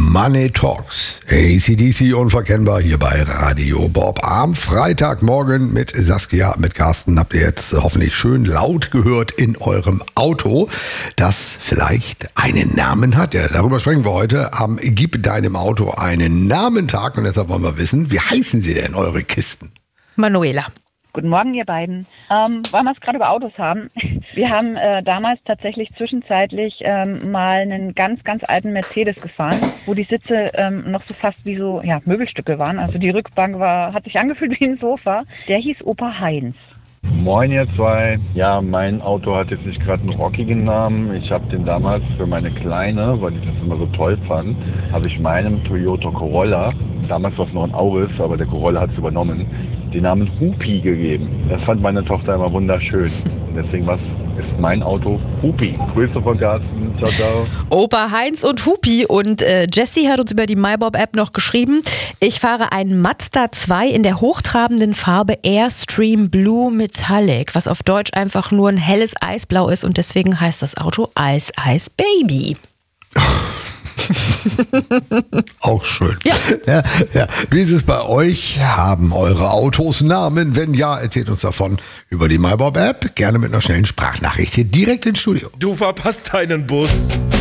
Money Talks. AC/DC unverkennbar hier bei Radio Bob. Am Freitagmorgen mit Saskia, mit Carsten habt ihr jetzt hoffentlich schön laut gehört in eurem Auto, das vielleicht einen Namen hat. Ja, darüber sprechen wir heute am Gib deinem Auto einen Namen-Tag. Und deshalb wollen wir wissen, wie heißen sie denn, eure Kisten? Manuela. Guten Morgen, ihr beiden. Weil wir es gerade über Autos haben. Wir haben damals tatsächlich zwischenzeitlich mal einen ganz, ganz alten Mercedes gefahren, wo die Sitze noch so fast wie so Möbelstücke waren. Also die Rückbank hat sich angefühlt wie ein Sofa. Der hieß Opa Heinz. Moin ihr zwei. Ja, mein Auto hat jetzt nicht gerade einen rockigen Namen. Ich habe den damals für meine Kleine, weil ich das immer so toll fand, habe ich meinem Toyota Corolla, damals war es noch ein Auris, aber der Corolla hat es übernommen, den Namen Hupi gegeben. Das fand meine Tochter immer wunderschön. Und deswegen ist mein Auto Hupi. Grüße von Carsten. Ciao, ciao. Opa Heinz und Hupi. Und Jessie hat uns über die MyBob-App noch geschrieben, ich fahre einen Mazda 2 in der hochtrabenden Farbe Airstream Blue Metallic, was auf Deutsch einfach nur ein helles Eisblau ist und deswegen heißt das Auto Ice Ice Baby. Auch schön. Ja. Ja. Wie ist es bei euch? Haben eure Autos Namen? Wenn ja, erzählt uns davon über die MyBob-App. Gerne mit einer schnellen Sprachnachricht hier direkt ins Studio. Du verpasst deinen Bus.